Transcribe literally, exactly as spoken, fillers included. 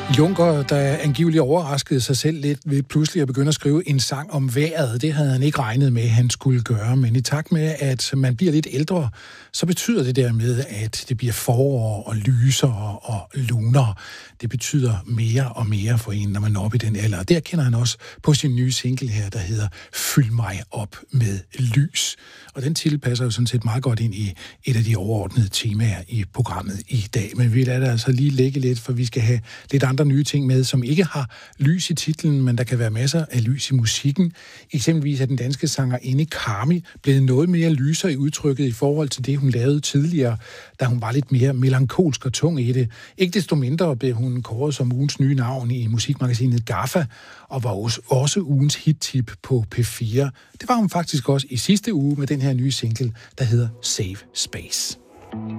Juncker, der angiveligt overraskede sig selv lidt ved pludselig at begynde at skrive en sang om vejret. Det havde han ikke regnet med, at han skulle gøre. Men i takt med, at man bliver lidt ældre, så betyder det dermed, at det bliver forår og lysere og lunere. Det betyder mere og mere for en, når man er oppe i den alder. Og der kender han også på sin nye single her, der hedder Fyld mig op med lys. Og den titel passer jo sådan set meget godt ind i et af de overordnede temaer i programmet i dag. Men vi lader det altså lige ligge lidt, for vi skal have lidt andre nye ting med, som ikke har lys i titlen, men der kan være masser af lys i musikken. Eksempelvis er den danske sangerinde Karmi blevet noget mere lyser i udtrykket i forhold til det, hun lavede tidligere, da hun var lidt mere melankolsk og tung i det. Ikke desto mindre blev hun kåret som ugens nye navn i musikmagasinet Gaffa, og var også, også ugens hit-tip på P fire. Det var hun faktisk også i sidste uge med den her nye single, der hedder Save Space.